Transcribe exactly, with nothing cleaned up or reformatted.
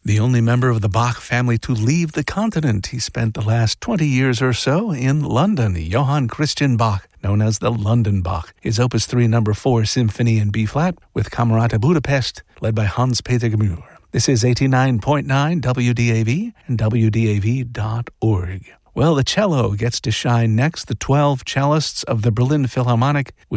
The only member of the Bach family to leave the continent, he spent the last twenty years or so in London. Johann Christian Bach, known as the London Bach. His Opus three number four Symphony in B-flat with Camerata Budapest, led by Hans-Peter Gmür. This is eighty-nine point nine W D A V and W D A V dot org. Well, the cello gets to shine next. The twelve cellists of the Berlin Philharmonic with